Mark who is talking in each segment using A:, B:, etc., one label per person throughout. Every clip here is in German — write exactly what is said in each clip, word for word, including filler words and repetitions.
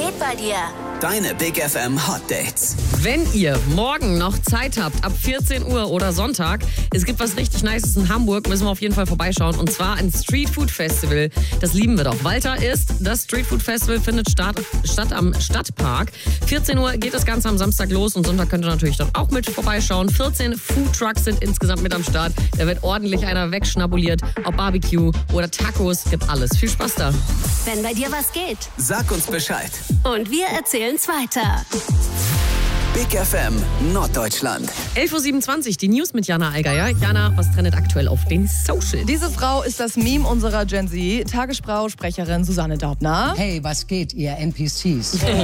A: geht bei dir?
B: Deine Big F M Hot Dates.
C: Wenn ihr morgen noch Zeit habt, ab vierzehn Uhr oder Sonntag, es gibt was richtig Nices in Hamburg, müssen wir auf jeden Fall vorbeischauen. Und zwar ein Street Food Festival. Das lieben wir doch. Walter ist, das Street Food Festival findet statt, statt am Stadtpark. vierzehn Uhr geht das Ganze am Samstag los und Sonntag könnt ihr natürlich dort auch mit vorbeischauen. vierzehn Food Trucks sind insgesamt mit am Start. Da wird ordentlich einer wegschnabuliert. Ob Barbecue oder Tacos, gibt alles. Viel Spaß da.
A: Wenn bei dir was geht.
B: Sag uns Bescheid.
A: Und wir erzählen's weiter.
B: Big F M Norddeutschland.
C: elf Uhr siebenundzwanzig, die News mit Jana Allgeier. Jana, was trendet aktuell auf den Social?
D: Diese Frau ist das Meme unserer Gen Z. Tagesschau-Sprecherin Susanne Daubner.
E: Hey, was geht, ihr N P Cs?
D: Und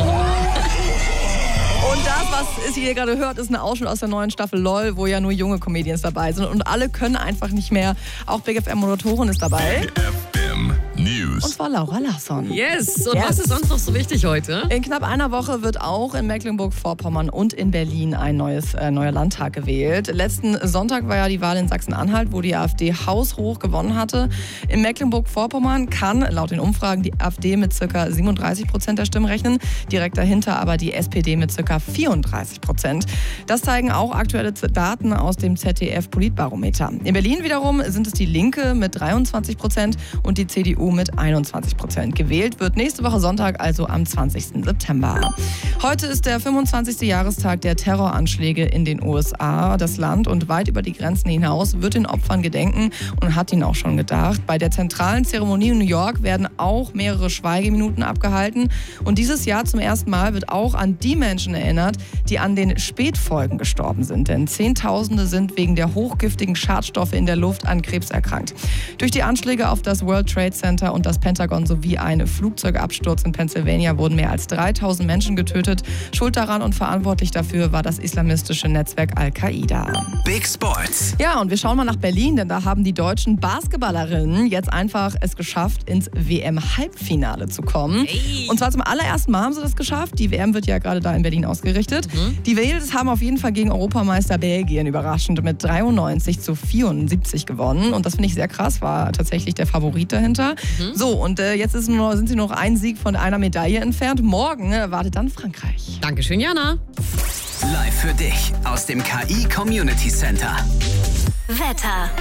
D: das, was ihr gerade hört, ist ein Ausschnitt aus der neuen Staffel LOL, wo ja nur junge Comedians dabei sind. Und alle können einfach nicht mehr. Auch Big F M-Moderatorin ist dabei.
F: Big F M News.
D: Und zwar Laura Larsson.
C: Yes, und
D: Yes.
C: was ist sonst noch so wichtig heute?
D: In knapp einer Woche wird auch in Mecklenburg-Vorpommern und in Berlin ein neues, äh, neuer Landtag gewählt. Letzten Sonntag war ja die Wahl in Sachsen-Anhalt, wo die AfD haushoch gewonnen hatte. In Mecklenburg-Vorpommern kann laut den Umfragen die AfD mit ca. siebenunddreißig Prozent der Stimmen rechnen. Direkt dahinter aber die S P D mit ca. vierunddreißig Prozent. Das zeigen auch aktuelle Daten aus dem Z D F-Politbarometer. In Berlin wiederum sind es die Linke mit dreiundzwanzig Prozent und die C D U mit einundzwanzig Prozent. Gewählt wird nächste Woche Sonntag, also am zwanzigsten September. Heute ist der fünfundzwanzigste Jahrestag der Terroranschläge in den U S A. Das Land und weit über die Grenzen hinaus wird den Opfern gedenken und hat ihnen auch schon gedacht. Bei der zentralen Zeremonie in New York werden auch mehrere Schweigeminuten abgehalten. Und dieses Jahr zum ersten Mal wird auch an die Menschen erinnert, die an den Spätfolgen gestorben sind. Denn Zehntausende sind wegen der hochgiftigen Schadstoffe in der Luft an Krebs erkrankt. Durch die Anschläge auf das World Trade Center und das Pentagon sowie ein Flugzeugabsturz in Pennsylvania wurden mehr als dreitausend Menschen getötet. Schuld daran und verantwortlich dafür war das islamistische Netzwerk Al-Qaida.
B: Big Sports.
D: Ja, und wir schauen mal nach Berlin, denn da haben die deutschen Basketballerinnen jetzt einfach es geschafft, ins W M-Halbfinale zu kommen.
C: Hey.
D: Und zwar zum allerersten Mal haben sie das geschafft. Die W M wird ja gerade da in Berlin ausgerichtet. Mhm. Die Wales haben auf jeden Fall gegen Europameister Belgien überraschend mit dreiundneunzig zu vierundsiebzig gewonnen. Und das finde ich sehr krass, war tatsächlich der Favorit dahinter. Mhm. So, und äh, jetzt ist nur, sind sie noch ein Sieg von einer Medaille entfernt. Morgen äh, wartet dann Frankreich.
C: Dankeschön, Jana.
B: Live für dich aus dem K I Community Center.
A: Wetter.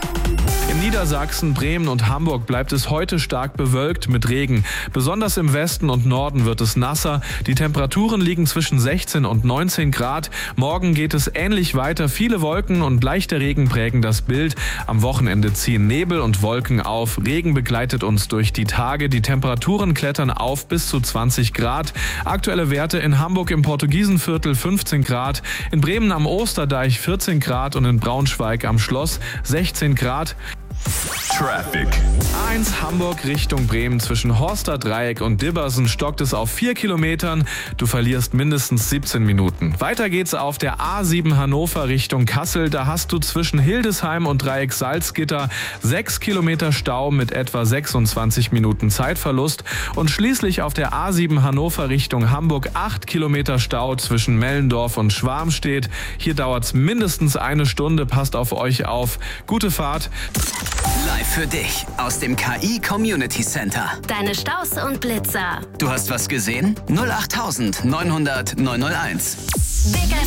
G: In Niedersachsen, Bremen und Hamburg bleibt es heute stark bewölkt mit Regen. Besonders im Westen und Norden wird es nasser. Die Temperaturen liegen zwischen sechzehn und neunzehn Grad. Morgen geht es ähnlich weiter. Viele Wolken und leichter Regen prägen das Bild. Am Wochenende ziehen Nebel und Wolken auf. Regen begleitet uns durch die Tage. Die Temperaturen klettern auf bis zu zwanzig Grad. Aktuelle Werte in Hamburg im Portugiesenviertel fünfzehn Grad. In Bremen am Osterdeich vierzehn Grad und in Braunschweig am Schloss sechzehn Grad.
F: Traffic.
G: A eins Hamburg Richtung Bremen zwischen Horster Dreieck und Dibbersen stockt es auf vier Kilometern. Du verlierst mindestens siebzehn Minuten. Weiter geht's auf der A sieben Hannover Richtung Kassel. Da hast du zwischen Hildesheim und Dreieck Salzgitter sechs Kilometer Stau mit etwa sechsundzwanzig Minuten Zeitverlust. Und schließlich auf der A sieben Hannover Richtung Hamburg acht Kilometer Stau zwischen Mellendorf und Schwarmstedt. Hier dauert's mindestens eine Stunde. Passt auf euch auf. Gute Fahrt.
B: Live für dich aus dem K I Community Center.
A: Deine Staus und Blitzer.
B: Du hast was gesehen? null acht neunhundert neunhunderteins.
A: Big F